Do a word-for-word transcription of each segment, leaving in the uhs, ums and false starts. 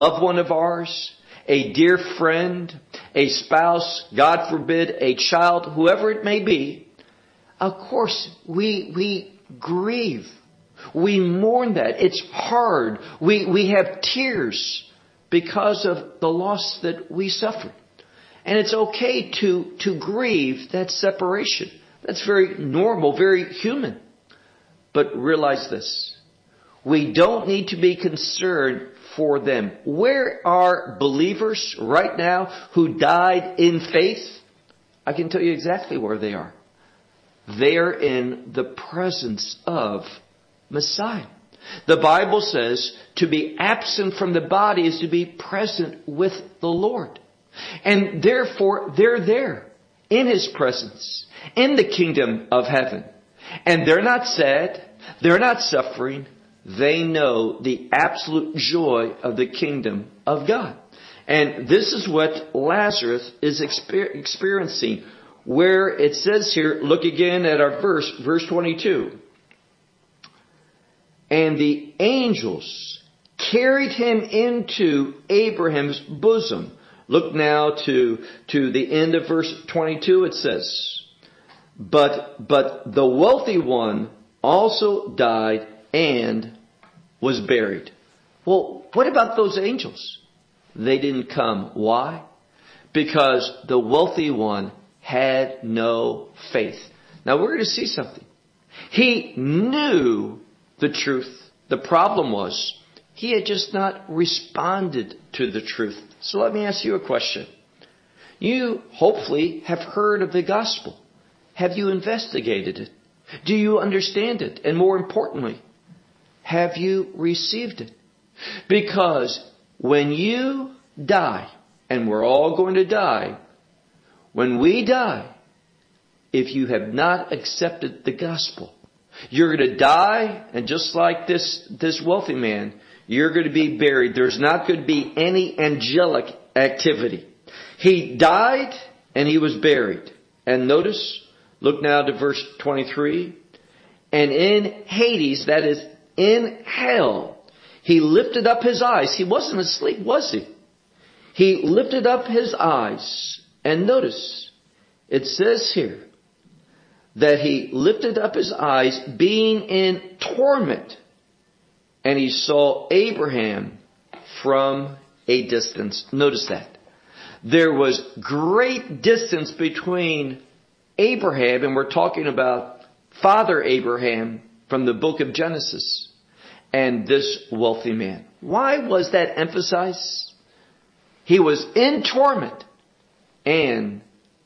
loved one of ours, a dear friend, a spouse, God forbid, a child, whoever it may be, of course, we, we grieve. We mourn that. It's hard. We, we have tears because of the loss that we suffered. And it's okay to, to grieve that separation. That's very normal, very human. But realize this. We don't need to be concerned for them. Where are believers right now who died in faith? I can tell you exactly where they are. They are in the presence of Messiah. The Bible says to be absent from the body is to be present with the Lord. And therefore, they're there in His presence, in the kingdom of heaven. And they're not sad. They're not suffering. They know the absolute joy of the kingdom of God. And this is what Lazarus is exper- experiencing. Where it says here, look again at our verse, verse twenty-two. And the angels carried him into Abraham's bosom. Look now to, to the end of verse twenty-two. It says, But, but the wealthy one also died and was buried. Well, what about those angels? They didn't come. Why? Because the wealthy one had no faith. Now we're going to see something. He knew the truth. The problem was he had just not responded to the truth. So let me ask you a question. You hopefully have heard of the gospel. Have you investigated it? Do you understand it? And more importantly, have you received it? Because when you die, and we're all going to die, when we die, if you have not accepted the gospel, you're going to die, and just like this, this wealthy man, you're going to be buried. There's not going to be any angelic activity. He died and he was buried. And notice, look now to verse twenty-three. And in Hades, that is in hell, he lifted up his eyes. He wasn't asleep, was he? He lifted up his eyes. And notice, it says here that he lifted up his eyes being in torment. And he saw Abraham from a distance. Notice that. There was great distance between Abraham, and we're talking about Father Abraham from the book of Genesis, and this wealthy man. Why was that emphasized? He was in torment and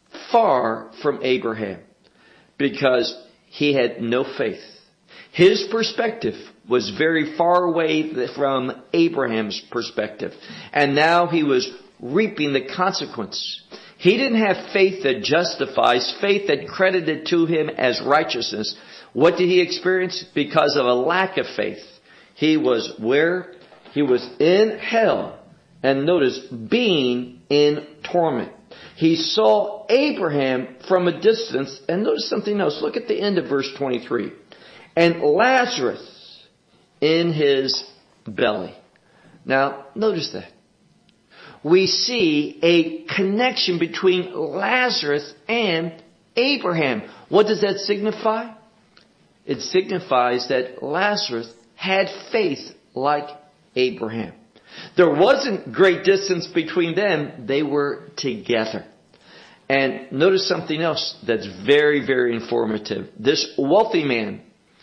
far from Abraham because he had no faith. His perspective was very far away from Abraham's perspective. And now he was reaping the consequence. He didn't have faith that justifies, faith that credited to him as righteousness. What did he experience? Because of a lack of faith. He was where? He was in hell. And notice, being in torment. He saw Abraham from a distance. And notice something else. Look at the end of verse twenty-three. And Lazarus in his belly. Now, notice that. We see a connection between Lazarus and Abraham. What does that signify? It signifies that Lazarus had faith like Abraham. There wasn't great distance between them. They were together. And notice something else that's very, very informative. This wealthy man,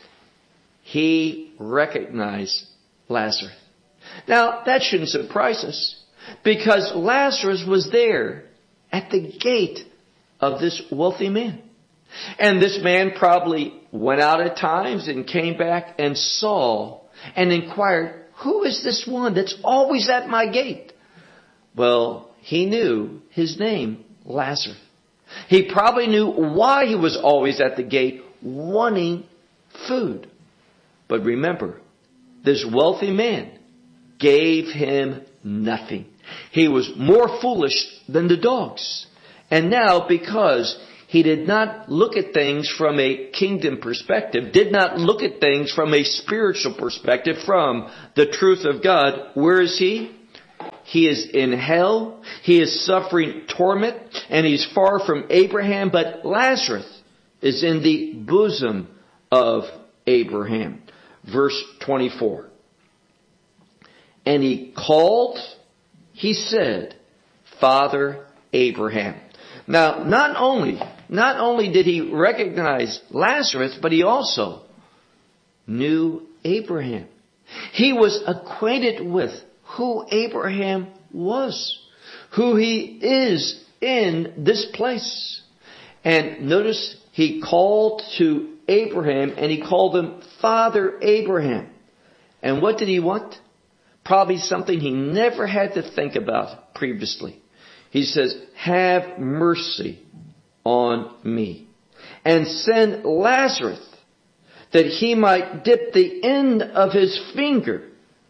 he recognized Lazarus. Now, that shouldn't surprise us, because Lazarus was there at the gate of this wealthy man. And this man probably went out at times and came back and saw and inquired, who is this one that's always at my gate? Well, he knew his name, Lazarus. He probably knew why he was always at the gate, wanting food. But remember, this wealthy man gave him nothing. He was more foolish than the dogs. And now, because he did not look at things from a kingdom perspective, did not look at things from a spiritual perspective, from the truth of God, where is he? He is in hell. He is suffering torment, and he's far from Abraham. But Lazarus is in the bosom of Abraham. Verse twenty-four. And he called, he said, Father Abraham. Now, not only, not only did he recognize Lazarus, but he also knew Abraham. He was acquainted with who Abraham was, who he is in this place. And notice he called to Abraham, and he called him Father Abraham. And what did he want? Probably something he never had to think about previously. He says, have mercy on me, and send Lazarus that he might dip the end of his finger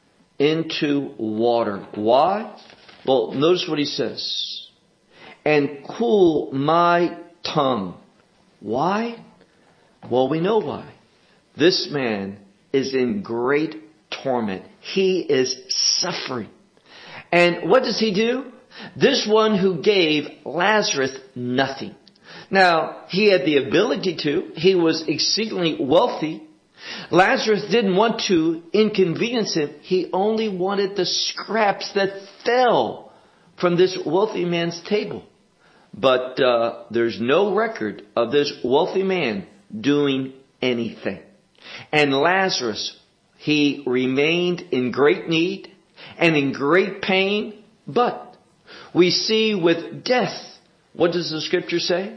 into water. Why? Well, notice what he says. And cool my tongue. Why? Well, we know why. This man is in great torment. He is suffering. And what does he do? This one who gave Lazarus nothing. Now, he had the ability to. He was exceedingly wealthy. Lazarus didn't want to inconvenience him. He only wanted the scraps that fell from this wealthy man's table. But uh, there's no record of this wealthy man doing anything. And Lazarus, he remained in great need and in great pain. But we see with death, what does the scripture say?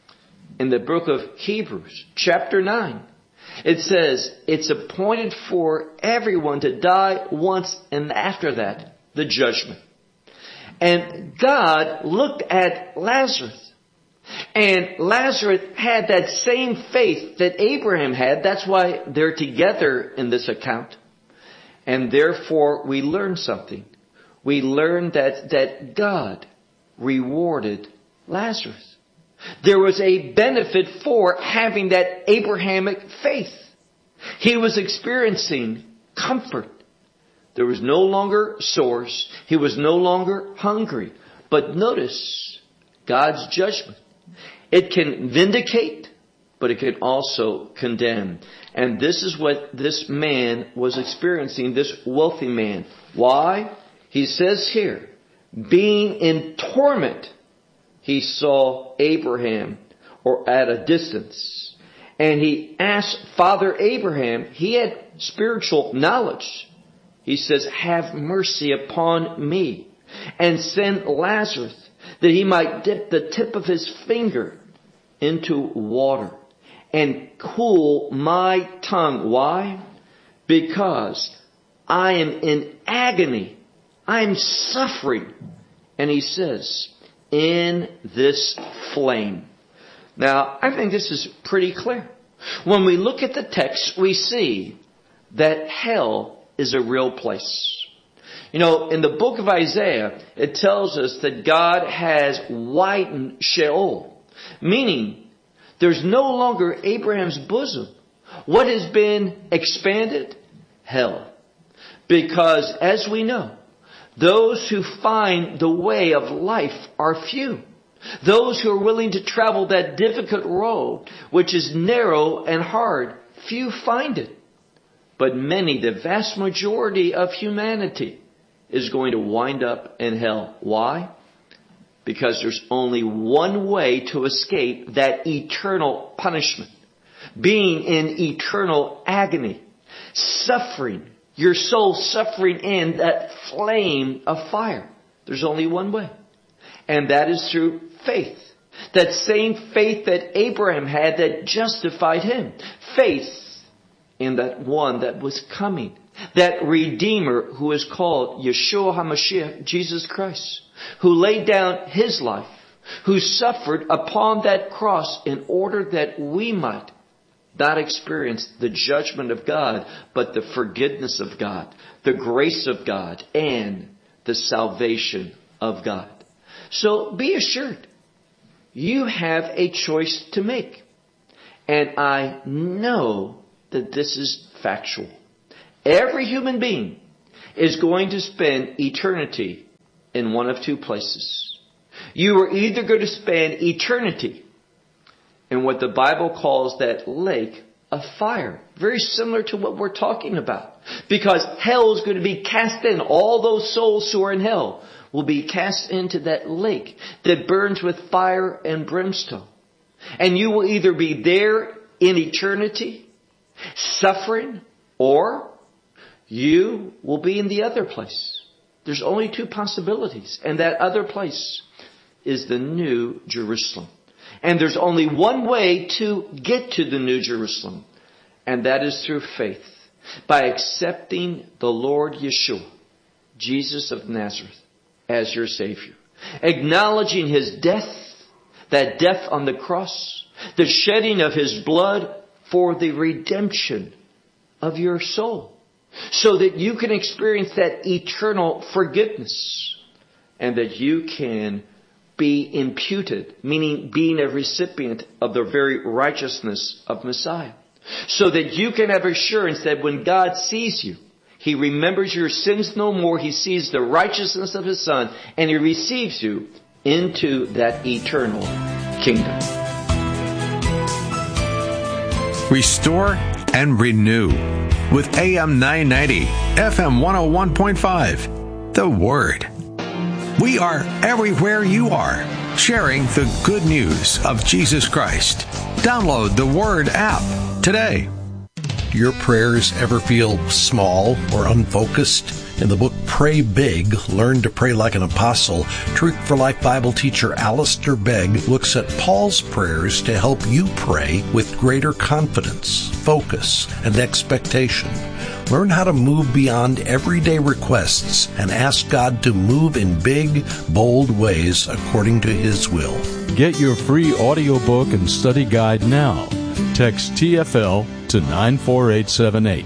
In the book of Hebrews, chapter nine, it says, it's appointed for everyone to die once, and after that, the judgment. And God looked at Lazarus. And Lazarus had that same faith that Abraham had. That's why they're together in this account. And therefore, we learn something. We learn that, that God rewarded Lazarus. There was a benefit for having that Abrahamic faith. He was experiencing comfort. There was no longer sores. He was no longer hungry. But notice God's judgment. It can vindicate, but it can also condemn. And this is what this man was experiencing, this wealthy man. Why? He says here, being in torment, he saw Abraham, or at a distance. And he asked Father Abraham, he had spiritual knowledge. He says, have mercy upon me, and send Lazarus that he might dip the tip of his finger into water and cool my tongue. Why? Because I am in agony. I am suffering. And he says, in this flame. Now, I think this is pretty clear. When we look at the text, we see that hell is a real place. You know, in the book of Isaiah, it tells us that God has widened Sheol, meaning there's no longer Abraham's bosom. What has been expanded? Hell. Because, as we know, those who find the way of life are few. Those who are willing to travel that difficult road, which is narrow and hard, few find it. But many, the vast majority of humanity, is going to wind up in hell. Why? Because there's only one way to escape that eternal punishment. Being in eternal agony. Suffering. Your soul suffering in that flame of fire. There's only one way. And that is through faith. That same faith that Abraham had that justified him. Faith in that one that was coming. That Redeemer who is called Yeshua HaMashiach, Jesus Christ. Who laid down his life. Who suffered upon that cross in order that we might not experience the judgment of God, but the forgiveness of God, the grace of God, and the salvation of God. So be assured, you have a choice to make. And I know that this is factual. Every human being is going to spend eternity in one of two places. You are either going to spend eternity in what the Bible calls that lake of fire. Very similar to what we're talking about. Because hell is going to be cast in. All those souls who are in hell will be cast into that lake that burns with fire and brimstone. And you will either be there in eternity, suffering, or you will be in the other place. There's only two possibilities. And that other place is the New Jerusalem. And there's only one way to get to the New Jerusalem. And that is through faith. By accepting the Lord Yeshua, Jesus of Nazareth, as your Savior. Acknowledging His death, that death on the cross, the shedding of His blood for the redemption of your soul. So that you can experience that eternal forgiveness. And that you can be imputed, meaning being a recipient of the very righteousness of Messiah. So that you can have assurance that when God sees you, He remembers your sins no more. He sees the righteousness of His Son, and He receives you into that eternal kingdom. Restore and renew with A M nine ninety, F M one oh one point five. The Word. We are everywhere you are, sharing the good news of Jesus Christ. Download the Word app today. Your prayers ever feel small or unfocused? In the book Pray Big, Learn to Pray Like an Apostle, Truth for Life Bible teacher Alistair Begg looks at Paul's prayers to help you pray with greater confidence, focus, and expectation. Learn how to move beyond everyday requests and ask God to move in big, bold ways according to His will. Get your free audiobook and study guide now. Text T F L to nine four eight seven eight.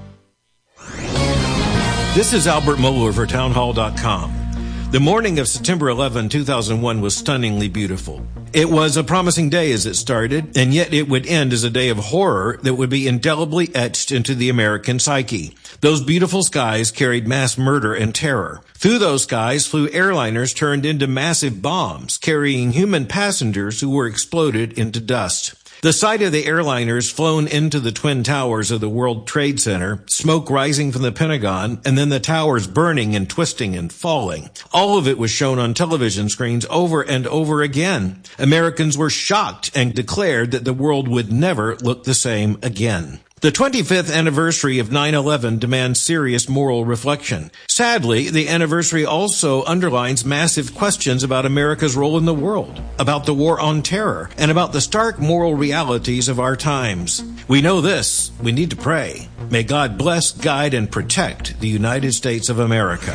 This is Albert Mohler for town hall dot com. The morning of September eleventh, two thousand one was stunningly beautiful. It was a promising day as it started, and yet it would end as a day of horror that would be indelibly etched into the American psyche. Those beautiful skies carried mass murder and terror. Through those skies flew airliners turned into massive bombs, carrying human passengers who were exploded into dust. The sight of the airliners flown into the Twin Towers of the World Trade Center, smoke rising from the Pentagon, and then the towers burning and twisting and falling. All of it was shown on television screens over and over again. Americans were shocked and declared that the world would never look the same again. The twenty-fifth anniversary of nine eleven demands serious moral reflection. Sadly, the anniversary also underlines massive questions about America's role in the world, about the war on terror, and about the stark moral realities of our times. We know this. We need to pray. May God bless, guide, and protect the United States of America.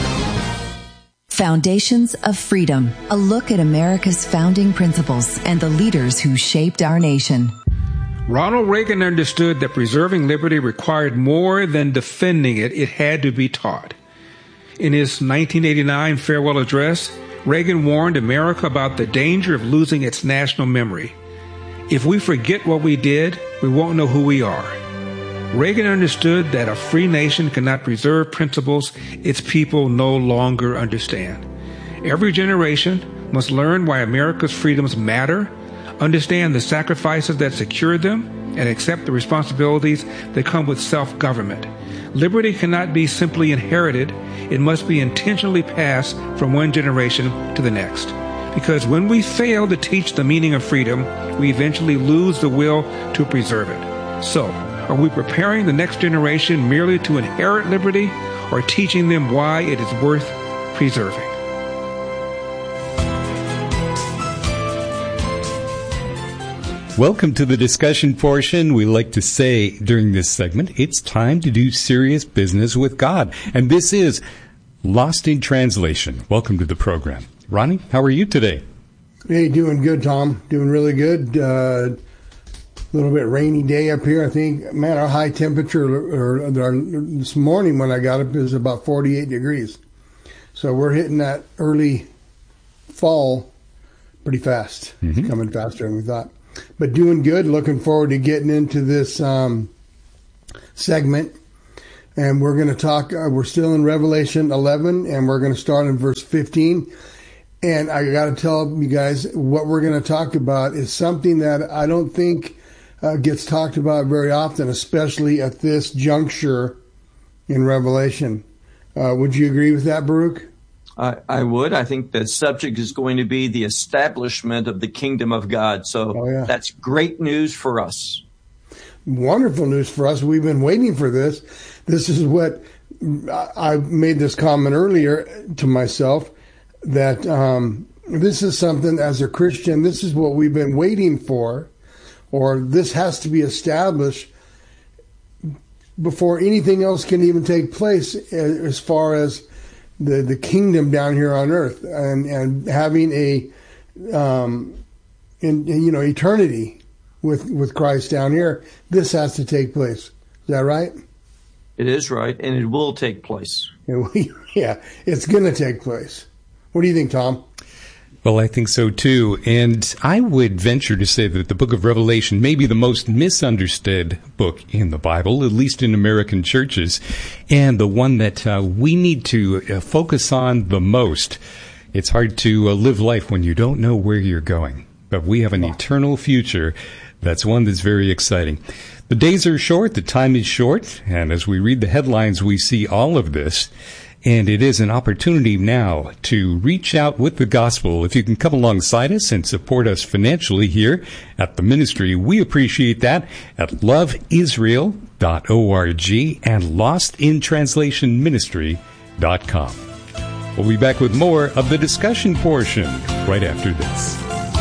Foundations of Freedom, a look at America's founding principles and the leaders who shaped our nation. Ronald Reagan understood that preserving liberty required more than defending it. It had to be taught. In his nineteen eighty-nine farewell address, Reagan warned America about the danger of losing its national memory. If we forget what we did, we won't know who we are. Reagan understood that a free nation cannot preserve principles its people no longer understand. Every generation must learn why America's freedoms matter, understand the sacrifices that secure them, and accept the responsibilities that come with self-government. Liberty cannot be simply inherited. It must be intentionally passed from one generation to the next. Because when we fail to teach the meaning of freedom, we eventually lose the will to preserve it. So, are we preparing the next generation merely to inherit liberty, or teaching them why it is worth preserving? Welcome to the discussion portion. We like to say during this segment, it's time to do serious business with God. And this is Lost in Translation. Welcome to the program. Ronnie, how are you today? Hey, doing good, Tom. Doing really good. A uh, little bit rainy day up here. I think, man, our high temperature or, or, or this morning when I got up is about forty-eight degrees. So we're hitting that early fall pretty fast. Mm-hmm. It's coming faster than we thought. But doing good. Looking forward to getting into this um, segment. And we're going to talk, uh, we're still in Revelation eleven, and we're going to start in verse fifteen. And I got to tell you guys, what we're going to talk about is something that I don't think uh, gets talked about very often, especially at this juncture in Revelation. Uh, would you agree with that, Baruch? I, I would. I think the subject is going to be the establishment of the kingdom of God. So oh, yeah. That's great news for us. Wonderful news for us. We've been waiting for this. This is what I made this comment earlier to myself, that um, this is something as a Christian, this is what we've been waiting for, or this has to be established before anything else can even take place as far as the, the kingdom down here on earth, and, and having a, um, in, in, you know, eternity with, with Christ down here. This has to take place. Is that right? It is right, and it will take place. Yeah, it's going to take place. What do you think, Tom? Well, I think so too. And I would venture to say that the book of Revelation may be the most misunderstood book in the Bible, at least in American churches, and the one that uh, we need to uh, focus on the most. It's hard to uh, live life when you don't know where you're going, but we have an eternal future. That's one that's very exciting. The days are short, the time is short, and as we read the headlines, we see all of this. And it is an opportunity now to reach out with the gospel. If you can come alongside us and support us financially here at the ministry, we appreciate that at love israel dot org and lost in translation ministry dot com. We'll be back with more of the discussion portion right after this.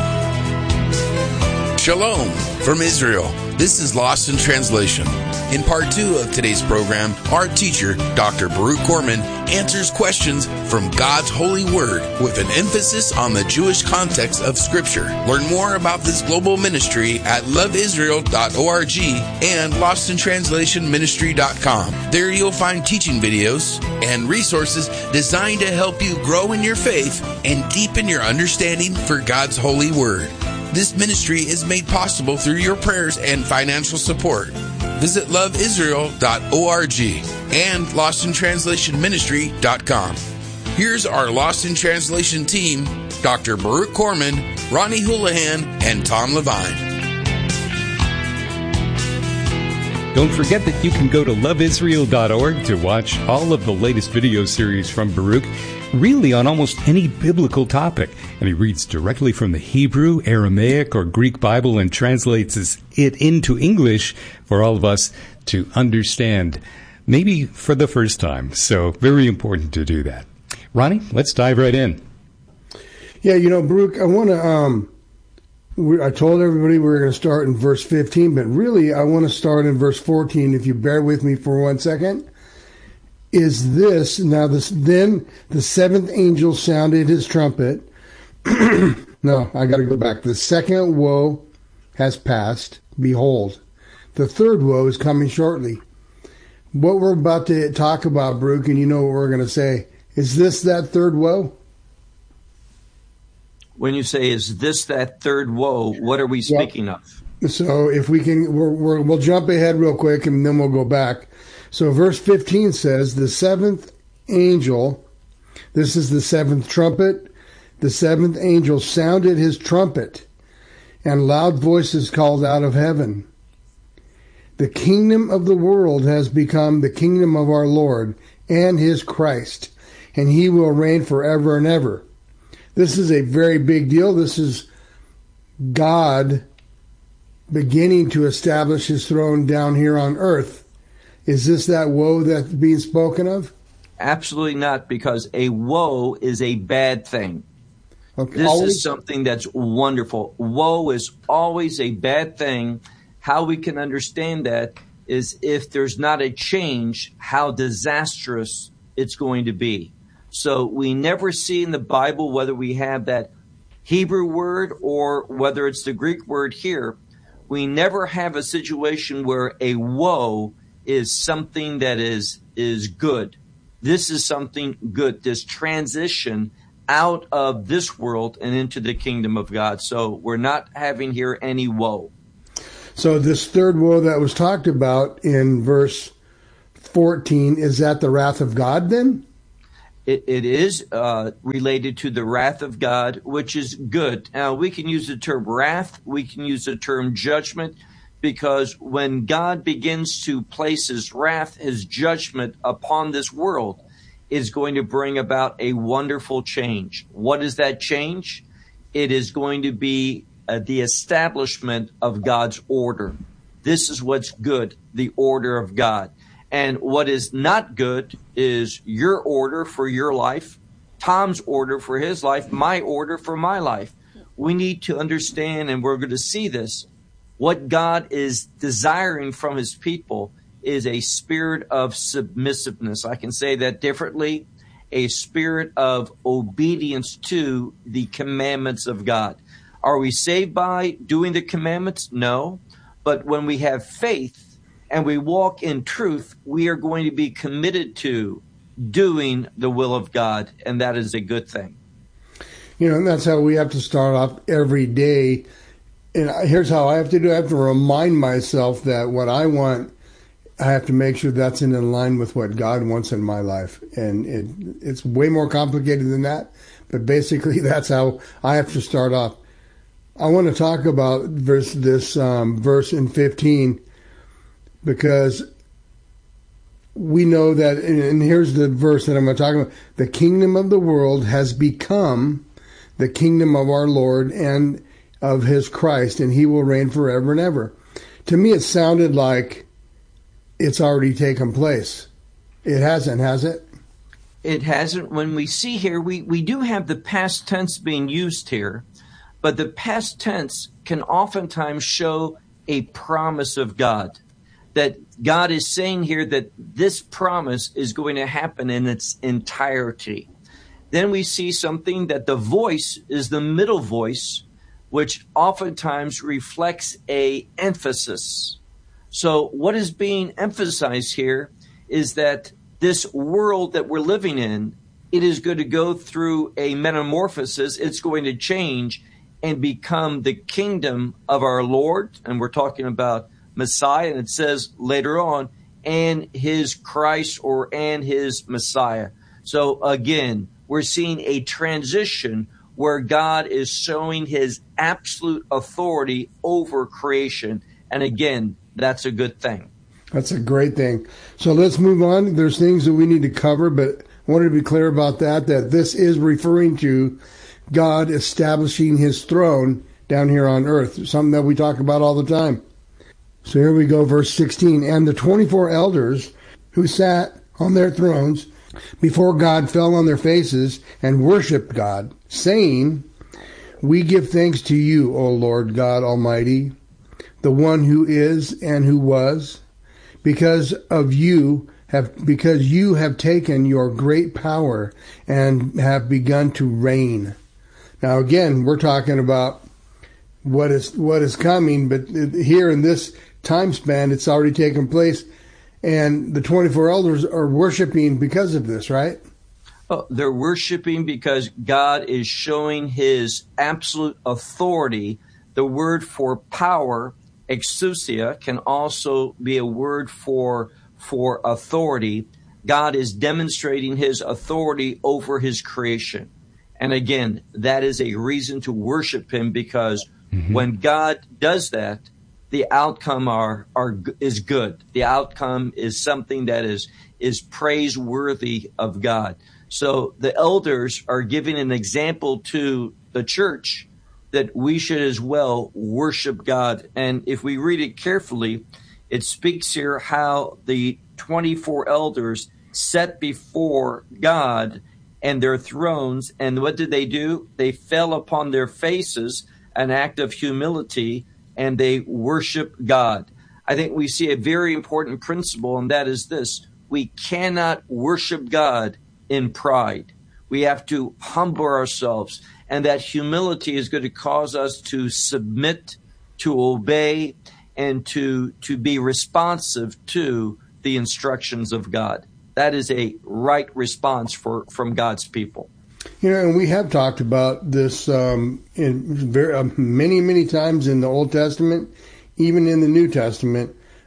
Shalom from Israel. This is Lost in Translation. In part two of today's program, our teacher, Doctor Baruch Korman, answers questions from God's holy word with an emphasis on the Jewish context of Scripture. Learn more about this global ministry at love israel dot org and lost in translation ministry dot com. There you'll find teaching videos and resources designed to help you grow in your faith and deepen your understanding for God's holy word. This ministry is made possible through your prayers and financial support. Visit love israel dot org and lost in translation ministry dot com. Here's our Lost in Translation team, Doctor Baruch Korman, Ronnie Houlihan, and Tom Levine. Don't forget that you can go to love israel dot org to watch all of the latest video series from Baruch, really on almost any biblical topic. And he reads directly from the Hebrew, Aramaic, or Greek Bible and translates it into English for all of us to understand, maybe for the first time. So very important to do that. Ronnie, let's dive right in. Yeah, you know, Baruch, I want to, um, we, I told everybody we were going to start in verse fifteen, but really I want to start in verse fourteen, if you bear with me for one second. Is this, now this, then the seventh angel sounded his trumpet. No, I got to go back. The second woe has passed. Behold, the third woe is coming shortly. What we're about to talk about, Baruch, and you know what we're going to say, is this that third woe? When you say, is this that third woe, what are we speaking yep. of? So if we can, we're, we're, we'll jump ahead real quick and then we'll go back. So verse fifteen says, the seventh angel, this is the seventh trumpet, the seventh angel sounded his trumpet, and loud voices called out of heaven. The kingdom of the world has become the kingdom of our Lord and his Christ, and he will reign forever and ever. This is a very big deal. This is God beginning to establish his throne down here on earth. Is this that woe that's being spoken of? Absolutely not, because a woe is a bad thing. Okay. This Always? is something that's wonderful. Woe is always a bad thing. How we can understand that is if there's not a change, how disastrous it's going to be. So we never see in the Bible, whether we have that Hebrew word or whether it's the Greek word here, we never have a situation where a woe is something that is is good. This is something good, this transition out of this world and into the kingdom of God. So we're not having here any woe. So this third woe that was talked about in verse fourteen, is that the wrath of God then? It, it is uh, related to the wrath of God, which is good. Now, we can use the term wrath. We can use the term judgment, because when God begins to place his wrath, his judgment upon this world, is going to bring about a wonderful change. What is that change? It is going to be uh, the establishment of God's order. This is what's good, the order of God. And what is not good is your order for your life, Tom's order for his life, my order for my life. We need to understand, and we're going to see this, what God is desiring from his people is a spirit of submissiveness. I can say that differently, a spirit of obedience to the commandments of God. Are we saved by doing the commandments? No. But when we have faith, and we walk in truth, we are going to be committed to doing the will of God, and that is a good thing. You know, and that's how we have to start off every day. And here's how I have to do it. I have to remind myself that what I want, I have to make sure that's in line with what God wants in my life. And it, it's way more complicated than that, but basically that's how I have to start off. I want to talk about verse, this um, verse in fifteen, because we know that, and here's the verse that I'm going to talk about, the kingdom of the world has become the kingdom of our Lord and of his Christ, and he will reign forever and ever. To me, it sounded like it's already taken place. It hasn't, has it? It hasn't. When we see here, we, we do have the past tense being used here, but the past tense can oftentimes show a promise of God. That God is saying here that this promise is going to happen in its entirety. Then we see something that the voice is the middle voice, which oftentimes reflects a emphasis. So what is being emphasized here is that this world that we're living in, it is going to go through a metamorphosis. It's going to change and become the kingdom of our Lord. And we're talking about Messiah, and it says later on, and his Christ, or and his Messiah. So again, we're seeing a transition where God is showing his absolute authority over creation. And again, that's a good thing. That's a great thing. So let's move on. There's things that we need to cover, but I wanted to be clear about that, that this is referring to God establishing his throne down here on earth, something that we talk about all the time. So here we go, verse sixteen. And the twenty-four elders who sat on their thrones before God fell on their faces and worshipped God, saying, We give thanks to you, O Lord God Almighty, the one who is and who was, because of you have because you have taken your great power and have begun to reign. Now again, we're talking about what is what is coming, but here in this time span, it's already taken place, and the twenty-four elders are worshiping because of this, right? Oh, they're worshiping because God is showing his absolute authority. The word for power, exousia, can also be a word for for authority. God is demonstrating his authority over his creation. And again, that is a reason to worship him, because mm-hmm. when God does that, the outcome are, are is good. The outcome is something that is is praiseworthy of God. So the elders are giving an example to the church that we should as well worship God. And if we read it carefully, it speaks here how the twenty-four elders sat before God and their thrones. And what did they do? They fell upon their faces, an act of humility, and they worship God. I think we see a very important principle, and that is this. We cannot worship God in pride. We have to humble ourselves, and that humility is going to cause us to submit, to obey, and to, to be responsive to the instructions of God. That is a right response for from God's people. You know, and we have talked about this um, in very, uh, many, many times in the Old Testament, even in the New Testament,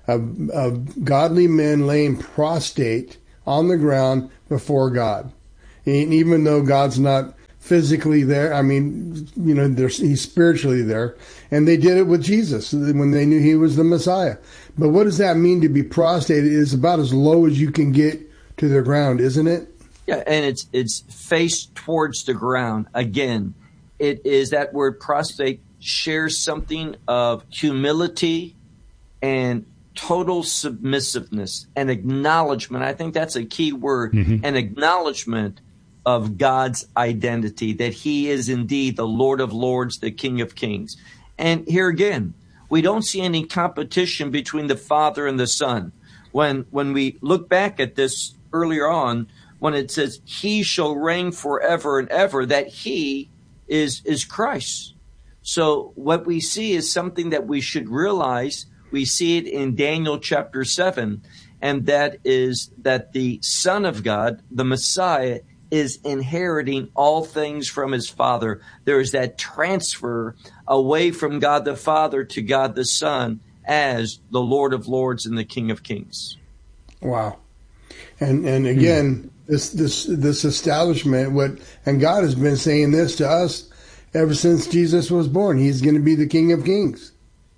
of, of godly men laying prostrate on the ground before God. And even though God's not physically there, I mean, you know, he's spiritually there. And they did it with Jesus when they knew he was the Messiah. But what does that mean to be prostrate? It's about as low as you can get to the ground, isn't it? Yeah, and it's it's face towards the ground. Again, it is that word prostrate shares something of humility and total submissiveness and acknowledgement. I think that's a key word, mm-hmm. an acknowledgement of God's identity, that he is indeed the Lord of Lords, the King of Kings. And here again, we don't see any competition between the Father and the Son. When when we look back at this earlier on, when it says, he shall reign forever and ever, that he is, is Christ. So what we see is something that we should realize. We see it in Daniel chapter seven, and that is that the Son of God, the Messiah, is inheriting all things from his Father. There is that transfer away from God the Father to God the Son as the Lord of Lords and the King of Kings. Wow. And and again, hmm. this this this establishment, what and God has been saying this to us ever since Jesus was born. He's going to be the King of Kings.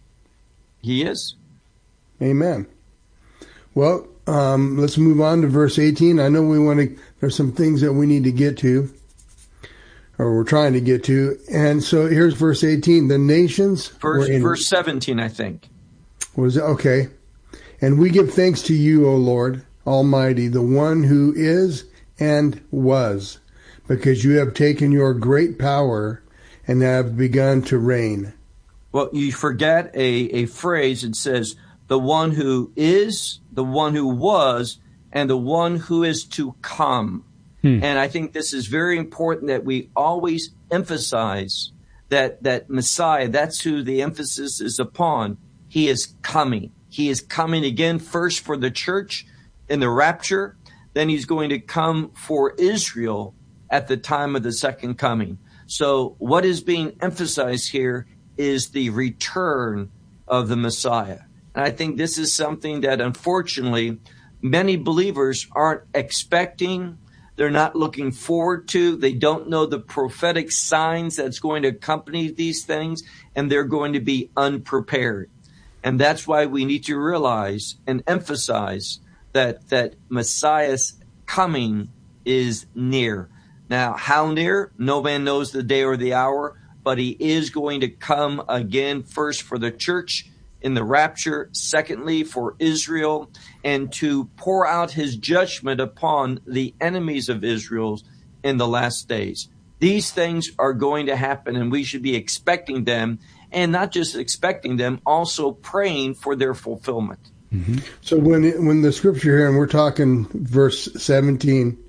He is. Amen. Well, um, let's move on to verse eighteen. I know we want to. There's some things that we need to get to, or we're trying to get to. And so here's verse eighteen. The nations. Verse, in, verse seventeen, I think. Was it? Okay. And we give thanks to you, O Lord Almighty, the one who is and was, because you have taken your great power and have begun to reign. Well, you forget a, a phrase. It says, the one who is, the one who was, and the one who is to come. Hmm. And I think this is very important that we always emphasize that, that Messiah, that's who the emphasis is upon. He is coming. He is coming again, first for the church in the rapture. Then he's going to come for Israel at the time of the second coming. So what is being emphasized here is the return of the Messiah. And I think this is something that, unfortunately, many believers aren't expecting. They're not looking forward to. They don't know the prophetic signs that's going to accompany these things, and they're going to be unprepared. And that's why we need to realize and emphasize that, that Messiah's coming is near. Now, how near? No man knows the day or the hour, but he is going to come again, first for the church in the rapture, secondly for Israel, and to pour out his judgment upon the enemies of Israel in the last days. These things are going to happen, and we should be expecting them, and not just expecting them, also praying for their fulfillment. Mm-hmm. So when it, when the scripture here, and we're talking verse seventeen,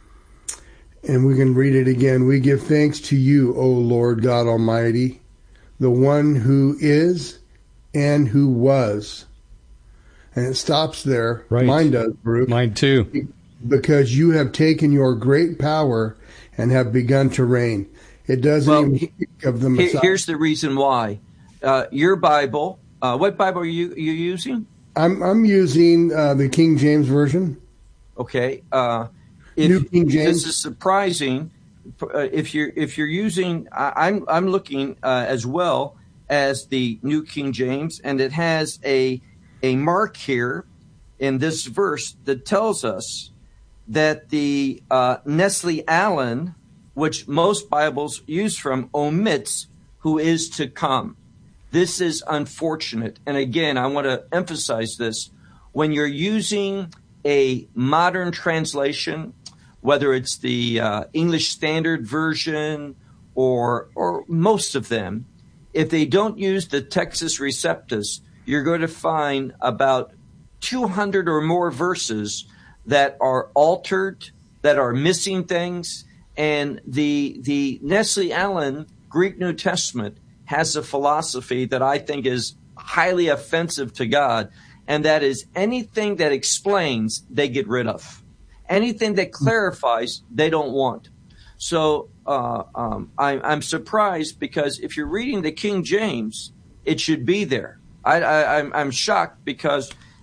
and we can read it again. We give thanks to you, O Lord God Almighty, the one who is and who was. And it stops there. Right. Mine does, Bruce. Mine too. Because you have taken your great power and have begun to reign. It doesn't well, even speak of the Messiah. Here's the reason why. Uh, your Bible, uh, what Bible are you you using? I'm I'm using uh, the King James Version. Okay. Uh, if, New King James. This is surprising. Uh, if you're if you're using, I, I'm I'm looking uh, as well as the New King James, and it has a a mark here in this verse that tells us that the uh, Nestle Allen, which most Bibles use from, omits who is to come. This is unfortunate. And again, I want to emphasize this. When you're using a modern translation, whether it's the uh, English Standard Version or or most of them, if they don't use the Textus Receptus, you're going to find about two hundred or more verses that are altered, that are missing things. And the the Nestle Allen Greek New Testament has a philosophy that I think is highly offensive to God, and that is anything that explains, they get rid of. Anything that clarifies, they don't want. So uh, um, I, I'm surprised, because if you're reading the King James, it should be there. I, I, I'm, I'm shocked because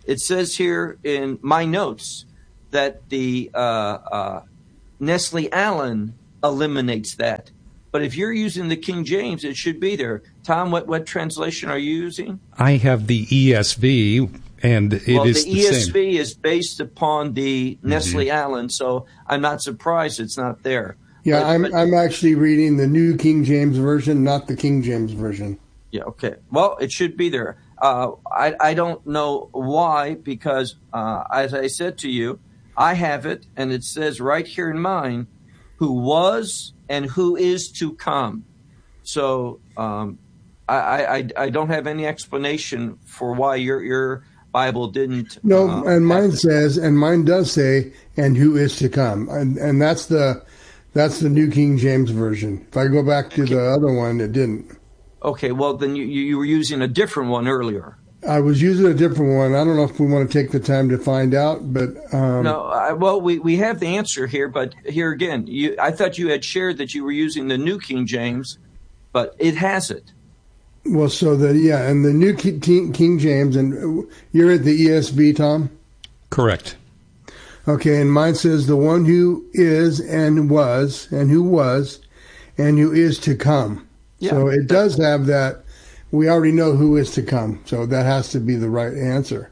it says here in my notes that the uh, uh, Nestle Allen eliminates that. But if you're using the King James, it should be there. Tom, what, what translation are you using? I have the E S V, and it well, is the, the E S V same. is based upon the Nestle mm-hmm. Allen, so I'm not surprised it's not there. Yeah, but, I'm but, I'm actually reading the New King James Version, not the King James Version. Yeah, okay. Well, it should be there. Uh, I, I don't know why, because uh, as I said to you, I have it, and it says right here in mine, who was and who is to come. So um, I, I, I don't have any explanation for why your your Bible didn't. No, uh, and mine says, and mine does say, and who is to come, and and that's the that's the New King James Version. If I go back to okay. the other one, it didn't. Okay, well then you you were using a different one earlier. I was using a different one. I don't know if we want to take the time to find out, but um, no. I, well, we, we have the answer here, but here again, you, I thought you had shared that you were using the New King James, but it has it. Well, so the yeah, and the New King, King James, and you're at the E S V, Tom? Correct. Okay, and mine says the one who is and was and who was and who is to come. Yeah, so it does have that. We already know who is to come, so that has to be the right answer.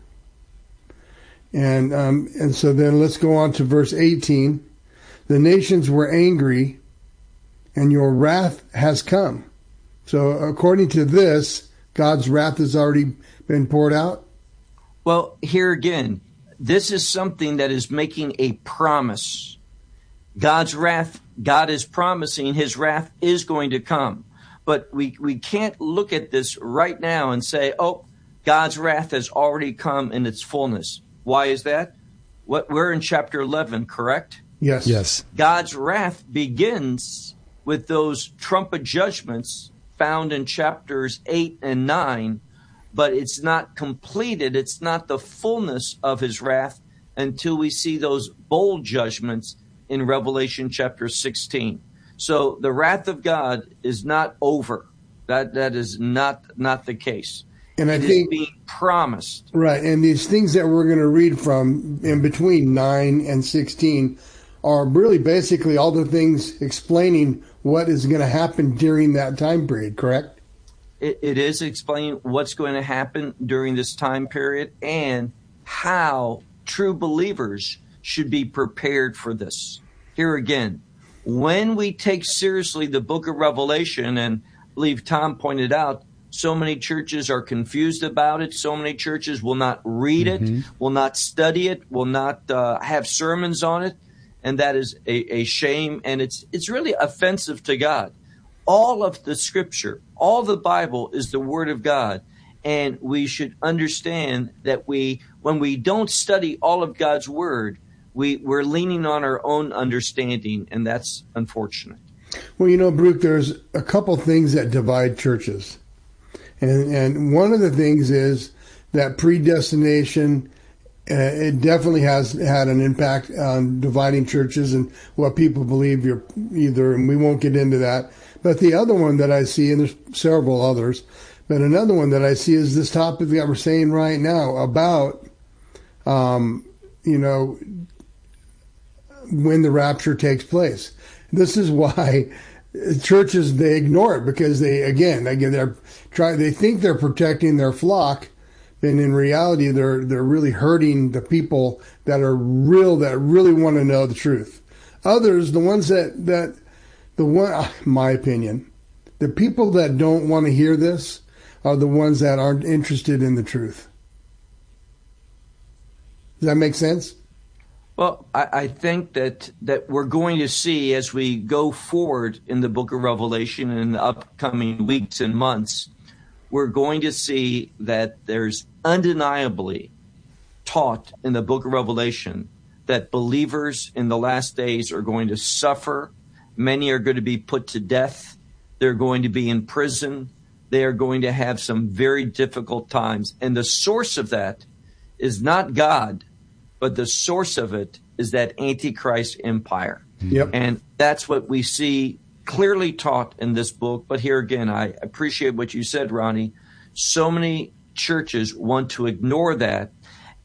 And um, and so then let's go on to verse eighteen. The nations were angry, and your wrath has come. So according to this, God's wrath has already been poured out? Well, here again, this is something that is making a promise. God's wrath, God is promising his wrath is going to come. But we, we can't look at this right now and say, oh, God's wrath has already come in its fullness. Why is that? What, we're in chapter eleven, correct? Yes. Yes. God's wrath begins with those trumpet judgments found in chapters eight and nine, but it's not completed. It's not the fullness of his wrath until we see those bold judgments in Revelation chapter sixteen. So the wrath of God is not over. That that is not not the case. And I it think is being promised. Right, and these things that we're going to read from in between nine and sixteen are really basically all the things explaining what is going to happen during that time period, correct? It, it is explaining what's going to happen during this time period and how true believers should be prepared for this. Here again, when we take seriously the book of Revelation, and I believe Tom pointed out, so many churches are confused about it. So many churches will not read mm-hmm. it, will not study it, will not uh, have sermons on it. And that is a, a shame. And it's it's really offensive to God. All of the scripture, all the Bible is the word of God. And we should understand that we, when we don't study all of God's word, we, we're leaning on our own understanding. And that's unfortunate. Well, you know, Baruch, there's a couple things that divide churches. And and one of the things is that predestination, uh, it definitely has had an impact on dividing churches and what people believe you're either, and we won't get into that. But the other one that I see, and there's several others, but another one that I see is this topic that we're saying right now about, um, you know, when the rapture takes place. This is why churches, they ignore it because they, again, again, they're try, they think they're protecting their flock, and in reality, they're they're really hurting the people that are real, that really want to know the truth. Others, the ones that that the one, my opinion, the people that don't want to hear this are the ones that aren't interested in the truth. Does that make sense? Well, I, I think that, that we're going to see as we go forward in the book of Revelation in the upcoming weeks and months, we're going to see that there's undeniably taught in the book of Revelation that believers in the last days are going to suffer. Many are going to be put to death. They're going to be in prison. They are going to have some very difficult times. And the source of that is not God, but the source of it is that Antichrist empire. Yep. And that's what we see clearly taught in this book. But here again, I appreciate what you said, Ronnie. So many churches want to ignore that.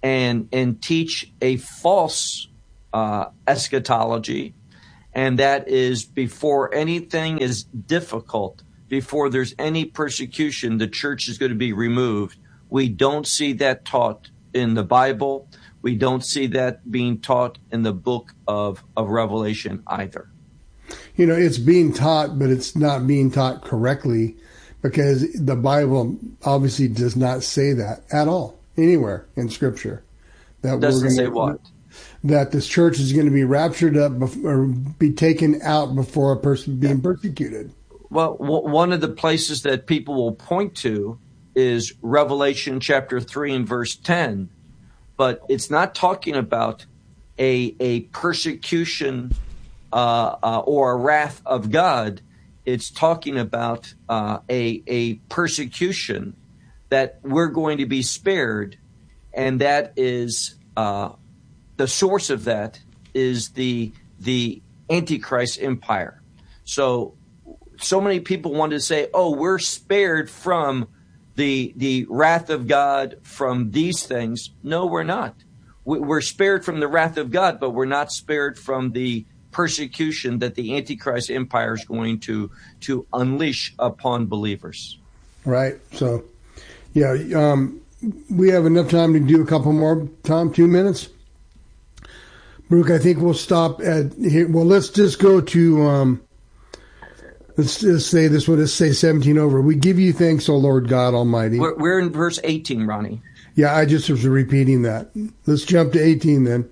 and and teach a false uh, eschatology, and that is before anything is difficult, before there's any persecution, the church is going to be removed. We don't see that taught in the Bible. We don't see that being taught in the book of, of Revelation either. You know, it's being taught, but it's not being taught correctly, because the Bible obviously does not say that at all anywhere in Scripture. That doesn't we're gonna, say what? That this church is going to be raptured up bef- or be taken out before a person being yeah. persecuted. Well, w- one of the places that people will point to is Revelation chapter three and verse ten, but it's not talking about a a persecution uh, uh, or a wrath of God. It's talking about uh, a a persecution that we're going to be spared, and that is uh, the source of that is the the Antichrist empire. So, so many people want to say, "Oh, we're spared from the the wrath of God from these things." No, we're not. We're spared from the wrath of God, but we're not spared from the persecution that the Antichrist empire is going to to unleash upon believers. Right. So, yeah, um, we have enough time to do a couple more. Tom, two minutes. Brooke, I think we'll stop at here. Well, let's just go to. Um, let's just say this one. Let's say seventeen over. We give you thanks, O Lord God Almighty. We're, we're in verse eighteen, Ronnie. Yeah, I just was repeating that. Let's jump to eighteen then.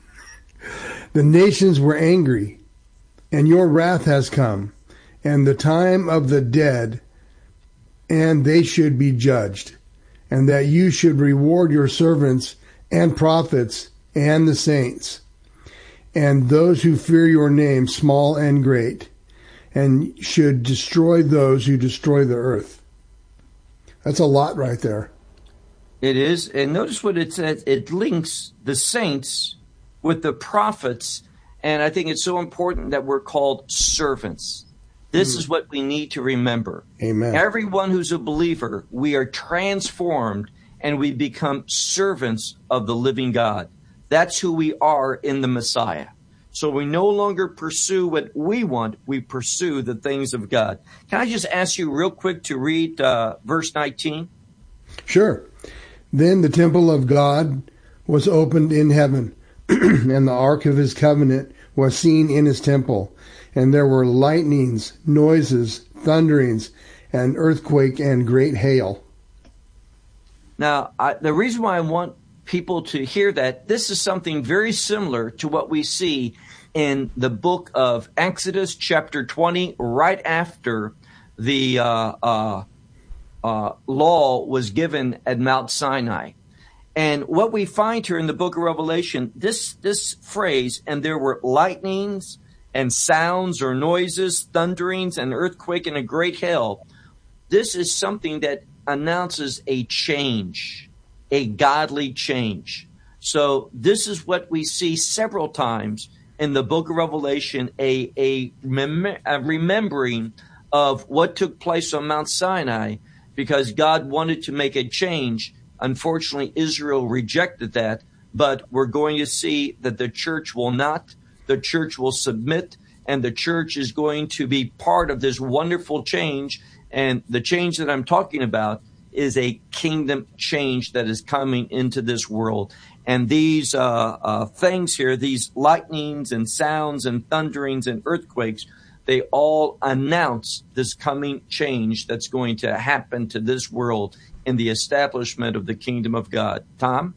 The nations were angry, and your wrath has come, and the time of the dead, and they should be judged, and that you should reward your servants and prophets and the saints, and those who fear your name, small and great, and should destroy those who destroy the earth. That's a lot right there. It is. And notice what it says. It links the saints with the prophets. And I think it's so important that we're called servants. This mm. is what we need to remember. Amen. Everyone who's a believer, we are transformed and we become servants of the living God. That's who we are in the Messiah. So we no longer pursue what we want. We pursue the things of God. Can I just ask you real quick to read uh, verse nineteen? Sure. Then the temple of God was opened in heaven, and the ark of his covenant was seen in his temple. And there were lightnings, noises, thunderings, and earthquake, and great hail. Now, I, the reason why I want people to hear that, this is something very similar to what we see in the book of Exodus chapter twenty, right after the uh, uh, uh, law was given at Mount Sinai. And what we find here in the book of Revelation, this this phrase, and there were lightnings and sounds or noises, thunderings and earthquake and a great hail. This is something that announces a change, a godly change. So this is what we see several times in the book of Revelation, a, a, mem- a remembering of what took place on Mount Sinai, because God wanted to make a change. Unfortunately, Israel rejected that, but we're going to see that the church will not. The church will submit, and the church is going to be part of this wonderful change. And the change that I'm talking about is a kingdom change that is coming into this world. And these uh, uh, things here, these lightnings and sounds and thunderings and earthquakes, they all announce this coming change that's going to happen to this world in the establishment of the kingdom of God. Tom?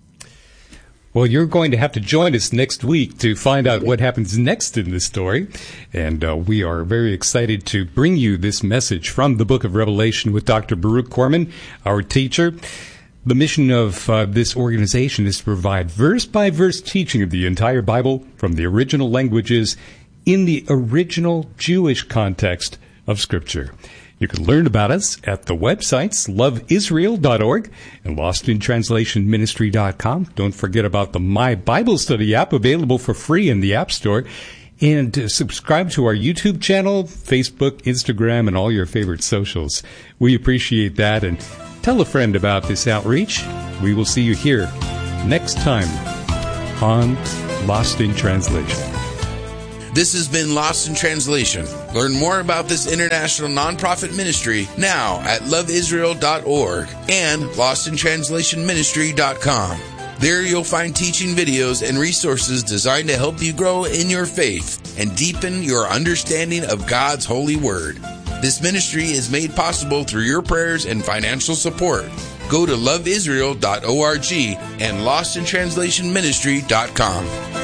Well, you're going to have to join us next week to find out what happens next in this story. And uh, we are very excited to bring you this message from the book of Revelation with Doctor Baruch Korman, our teacher. The mission of uh, this organization is to provide verse-by-verse teaching of the entire Bible from the original languages in the original Jewish context of Scripture. You can learn about us at the websites love israel dot org and lost in translation ministry dot com. Don't forget about the My Bible Study app, available for free in the App Store. And uh, subscribe to our YouTube channel, Facebook, Instagram, and all your favorite socials. We appreciate that. And tell a friend about this outreach. We will see you here next time on Lost in Translation. This has been Lost in Translation. Learn more about this international nonprofit ministry now at love israel dot org and lost in translation ministry dot com. There you'll find teaching videos and resources designed to help you grow in your faith and deepen your understanding of God's holy word. This ministry is made possible through your prayers and financial support. Go to love israel dot org and lost in translation ministry dot com.